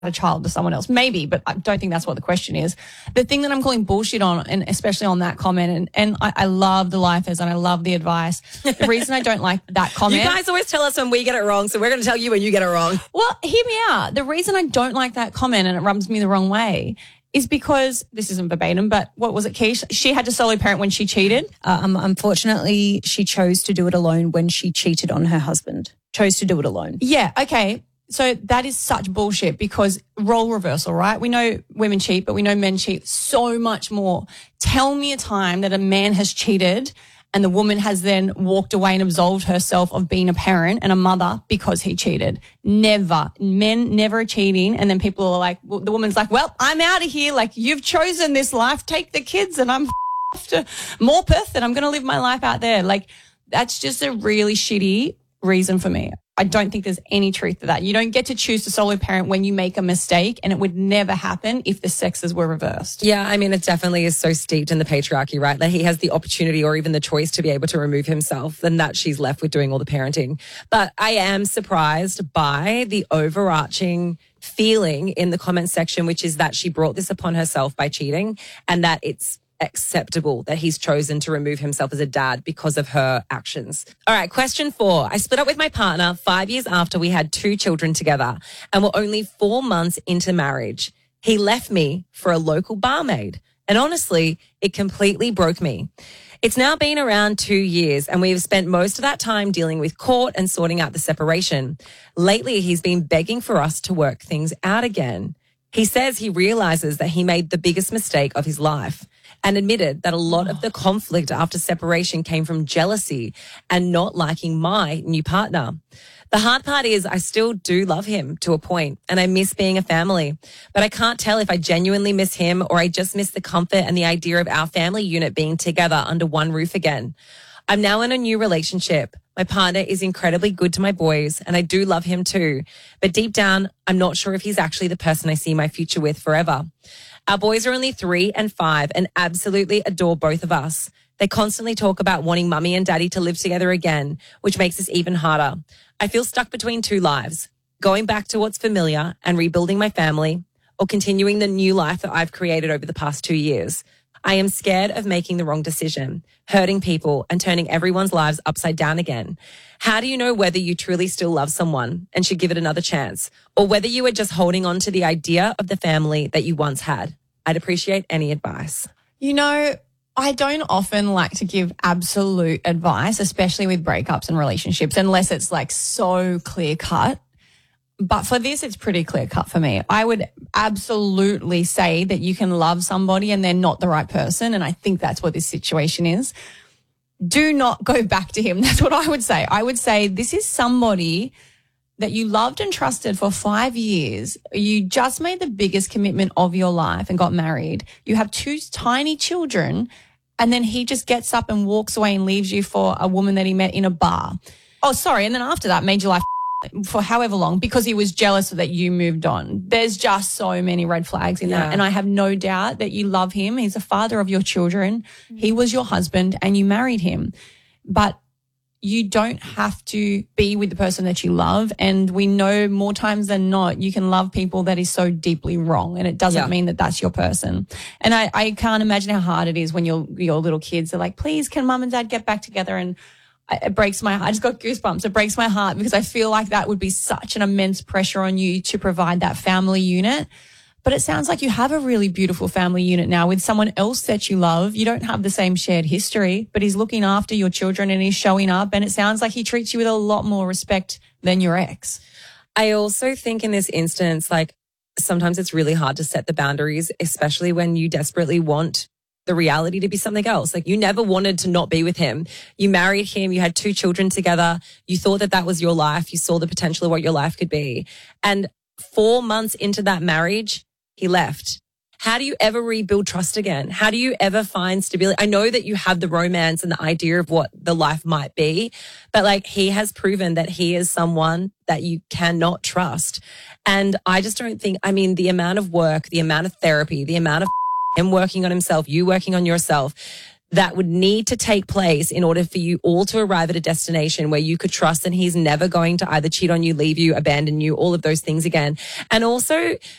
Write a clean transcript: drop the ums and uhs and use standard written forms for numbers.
a child to someone else. Maybe, but I don't think that's what the question is. The thing that I'm calling bullshit on, and especially on that comment, and I love the lifers and I love the advice. The reason I don't like that comment. You guys always tell us when we get it wrong, so we're going to tell you when you get it wrong. Well, hear me out. The reason I don't like that comment and it rubs me the wrong way is because, this isn't verbatim, but what was it, Keish? She had to solo parent when she cheated. Unfortunately, she chose to do it alone when she cheated on her husband. Chose to do it alone. Yeah, okay. So that is such bullshit because role reversal, right? We know women cheat, but we know men cheat so much more. Tell me a time that a man has cheated and the woman has then walked away and absolved herself of being a parent and a mother because he cheated. Never. Men never are cheating. And then people are like, well, the woman's like, well, I'm out of here. Like, you've chosen this life. Take the kids and I'm off to Morpeth and I'm going to live my life out there. Like, that's just a really shitty reason for me. I don't think there's any truth to that. You don't get to choose to solo parent when you make a mistake, and it would never happen if the sexes were reversed. Yeah, I mean, it definitely is so steeped in the patriarchy, right? That he has the opportunity or even the choice to be able to remove himself, and that she's left with doing all the parenting. But I am surprised by the overarching feeling in the comment section, which is that she brought this upon herself by cheating, and that it's acceptable that he's chosen to remove himself as a dad because of her actions. All right, question 4. I split up with my partner 5 years after we had 2 children together and were only 4 months into marriage. He left me for a local barmaid. And honestly, it completely broke me. It's now been around 2 years and we've spent most of that time dealing with court and sorting out the separation. Lately, he's been begging for us to work things out again. He says he realizes that he made the biggest mistake of his life and admitted that a lot of the conflict after separation came from jealousy and not liking my new partner. The hard part is I still do love him to a point and I miss being a family, but I can't tell if I genuinely miss him or I just miss the comfort and the idea of our family unit being together under one roof again. I'm now in a new relationship. My partner is incredibly good to my boys and I do love him too. But deep down, I'm not sure if he's actually the person I see my future with forever. Our boys are only 3 and 5 and absolutely adore both of us. They constantly talk about wanting mummy and daddy to live together again, which makes this even harder. I feel stuck between 2 lives, going back to what's familiar and rebuilding my family or continuing the new life that I've created over the past 2 years. I am scared of making the wrong decision, hurting people and turning everyone's lives upside down again. How do you know whether you truly still love someone and should give it another chance, or whether you are just holding on to the idea of the family that you once had? I'd appreciate any advice. You know, I don't often like to give absolute advice, especially with breakups and relationships, unless it's like so clear cut. But for this, it's pretty clear cut for me. I would absolutely say that you can love somebody and they're not the right person. And I think that's what this situation is. Do not go back to him. That's what I would say. I would say this is somebody that you loved and trusted for 5 years. You just made the biggest commitment of your life and got married. You have 2 tiny children, and then he just gets up and walks away and leaves you for a woman that he met in a bar. Oh, sorry. And then after that, made your life for however long because he was jealous that you moved on. There's just so many red flags in that. And I have no doubt that you love him. He's the father of your children. He was your husband and you married him. But you don't have to be with the person that you love. And we know more times than not, you can love people that is so deeply wrong. And it doesn't mean that that's your person. And I can't imagine how hard it is when your little kids are like, please, can mum and dad get back together? And it breaks my heart. I just got goosebumps. It breaks my heart because I feel like that would be such an immense pressure on you to provide that family unit. But it sounds like you have a really beautiful family unit now with someone else that you love. You don't have the same shared history, but he's looking after your children and he's showing up. And it sounds like he treats you with a lot more respect than your ex. I also think in this instance, like sometimes it's really hard to set the boundaries, especially when you desperately want the reality to be something else. Like you never wanted to not be with him. You married him. You had 2 children together. You thought that that was your life. You saw the potential of what your life could be. And 4 months into that marriage, he left. How do you ever rebuild trust again? How do you ever find stability? I know that you have the romance and the idea of what the life might be, but like he has proven that he is someone that you cannot trust. And I just don't think, I mean, the amount of work, the amount of therapy, the amount of him working on himself, you working on yourself, that would need to take place in order for you all to arrive at a destination where you could trust that he's never going to either cheat on you, leave you, abandon you, all of those things again. And also